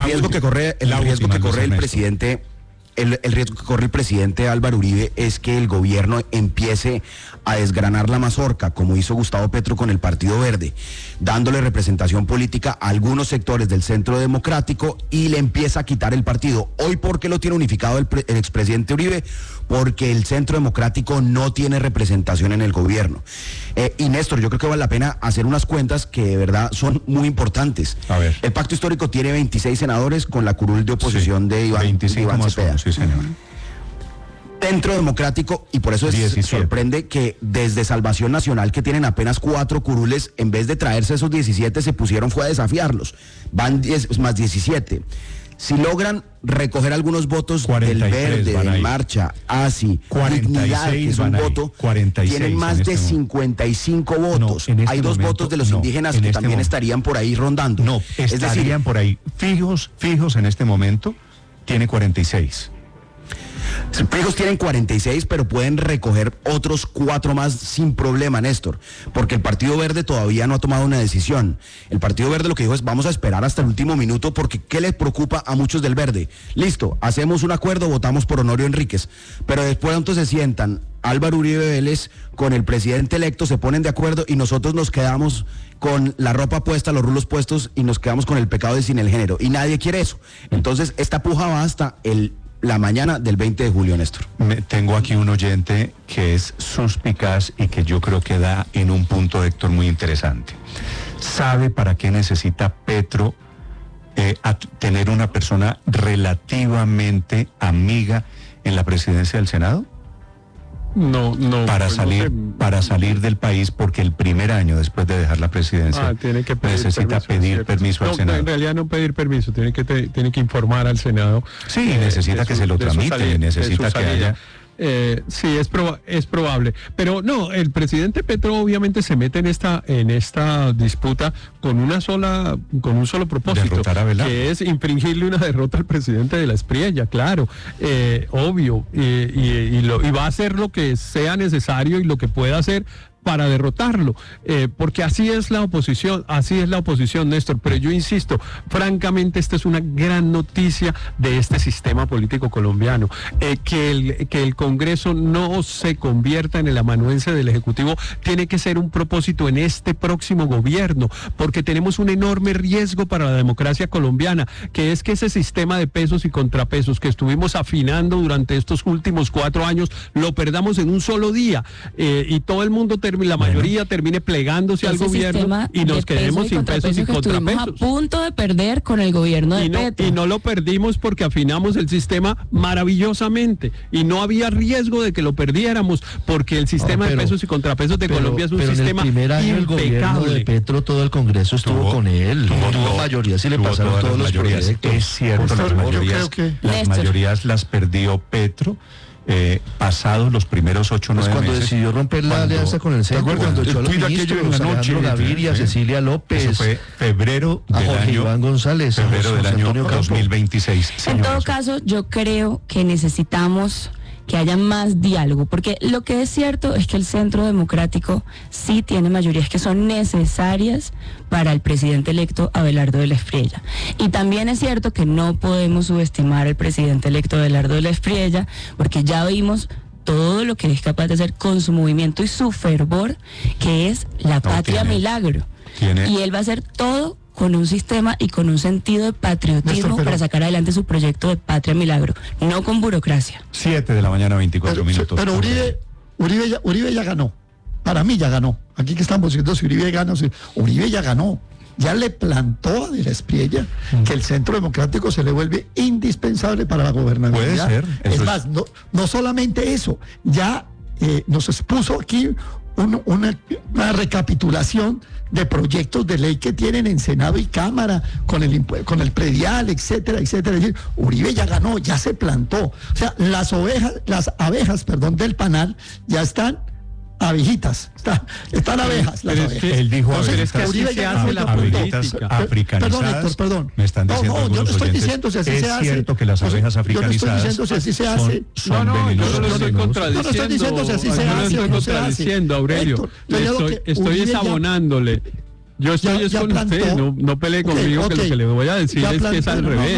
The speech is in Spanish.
riesgo que corre el presidente. El riesgo que corre el presidente Álvaro Uribe es que el gobierno empiece a desgranar la mazorca, como hizo Gustavo Petro con el Partido Verde, dándole representación política a algunos sectores del Centro Democrático y le empieza a quitar el partido. Hoy, ¿por qué lo tiene unificado el expresidente Uribe? Porque el Centro Democrático no tiene representación en el gobierno. Y Néstor, yo creo que vale la pena hacer unas cuentas que de verdad son muy importantes. A ver. El pacto histórico tiene 26 senadores con la curul de oposición de Iván Cepeda. Sí, señor. Centro Democrático, y por eso sorprende que desde Salvación Nacional, que tienen apenas 4 curules, en vez de traerse esos 17, se pusieron fue a desafiarlos. Van 10 más 17. Si logran recoger algunos votos del Verde, de Marcha, ASI, Dignidad, que es un voto, tienen más de 55 votos. Hay 2 votos de los indígenas que también estarían por ahí rondando. No, estarían por ahí. Fijos en este momento, tiene 46. Fijos tienen 46, pero pueden recoger otros 4 más sin problema, Néstor, porque el Partido Verde todavía no ha tomado una decisión. El Partido Verde lo que dijo es: vamos a esperar hasta el último minuto, porque ¿qué les preocupa a muchos del Verde? Listo, hacemos un acuerdo, votamos por Honorio Enríquez, pero después entonces se sientan Álvaro Uribe Vélez con el presidente electo, se ponen de acuerdo y nosotros nos quedamos con la ropa puesta, los rulos puestos, y nos quedamos con el pecado de sin el género, y nadie quiere eso. Entonces esta puja va hasta la mañana del 20 de julio, Néstor. Tengo aquí un oyente que es suspicaz y que yo creo que da en un punto, Héctor, muy interesante. ¿Sabe para qué necesita Petro tener una persona relativamente amiga en la presidencia del Senado? No. Para salir del país, porque el primer año después de dejar la presidencia necesita pedir permiso al Senado. En realidad no pedir permiso, tiene que informar al Senado. Sí, necesita que se lo tramite, necesita que haya... Sí, es probable, pero no, el presidente Petro obviamente se mete en esta disputa con un solo propósito, derrotar a Velarde, que es infringirle una derrota al presidente de la Espriella, claro, obvio, y va a hacer lo que sea necesario y lo que pueda hacer para derrotarlo, porque así es la oposición, Néstor, pero yo insisto, francamente esta es una gran noticia de este sistema político colombiano, que el Congreso no se convierta en el amanuense del Ejecutivo tiene que ser un propósito en este próximo gobierno, porque tenemos un enorme riesgo para la democracia colombiana, que es que ese sistema de pesos y contrapesos que estuvimos afinando durante estos últimos 4 años, lo perdamos en un solo día, y todo el mundo la mayoría termine plegándose al gobierno y nos quedemos sin pesos y contrapesos. A punto de perder con el gobierno de Petro. Y no lo perdimos porque afinamos el sistema maravillosamente y no había riesgo de que lo perdiéramos, porque el sistema de pesos y contrapesos de Colombia es un sistema en el primer año impecable. El gobierno de Petro, todo el Congreso estuvo con él, tuvo mayoría, si le pasaron todos los proyectos. Es cierto, las mayorías las perdió Petro. Pasados los primeros 8 o 9 cuando meses, decidió romper la alianza con el centro, cuando echó a los ministros, Alejandro Gaviria, Cecilia López, eso fue febrero del año 2026. En todo caso, yo creo que necesitamos que haya más diálogo, porque lo que es cierto es que el Centro Democrático sí tiene mayorías que son necesarias para el presidente electo Abelardo de la Espriella. Y también es cierto que no podemos subestimar al presidente electo Abelardo de la Espriella, porque ya vimos todo lo que es capaz de hacer con su movimiento y su fervor, que es la Patria Milagro. Y él va a hacer todo con un sistema y con un sentido de patriotismo para sacar adelante su proyecto de Patria Milagro, no con burocracia. 7 de la mañana, 24 minutos. Pero Uribe ya ganó. Para mí ya ganó. Aquí que estamos diciendo si Uribe gana, Uribe ya ganó. Ya le plantó a de la Espriella que el Centro Democrático se le vuelve indispensable para la gobernabilidad. Puede ser. Es más, no solamente eso, ya nos expuso aquí una recapitulación de proyectos de ley que tienen en Senado y Cámara, con el predial, etcétera, etcétera. Es decir, Uribe ya ganó, ya se plantó. O sea, las abejas del panal ya están abejitas, están abejas, las abejas. Él dijo es que Uribe ya hace la política. Africanizadas. Perdón, Héctor, perdón. Me están diciendo yo no estoy diciendo si así se hace. Es cierto que las abejas africanizadas yo no estoy diciendo si así se hace. Son venenosas. Yo no lo estoy contradiciendo. Yo no estoy diciendo si así se hace. Yo no estoy contradiciendo, Aurelio. Estoy desabonándole. Yo estoy con usted, no pelee conmigo, que lo que le voy a decir es que es al revés.